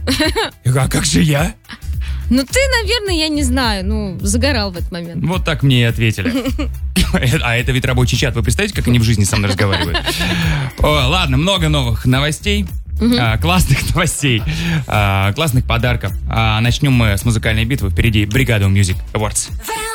Я говорю, а как же я? Ну, ты, наверное, я не знаю, загорал в этот момент. Вот так мне и ответили. А это ведь рабочий чат. Вы представляете, как они в жизни со мной разговаривают? Ладно, много новых новостей. Классных новостей, классных подарков. Начнем мы с музыкальной битвы. Впереди Бригада Music Awards.